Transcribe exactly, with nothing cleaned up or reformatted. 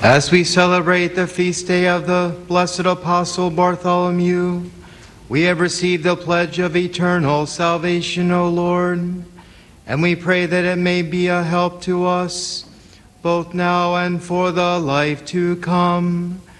As we celebrate the feast day of the blessed Apostle Bartholomew, we have received the pledge of eternal salvation, O Lord, and we pray that it may be a help to us, both now and for the life to come.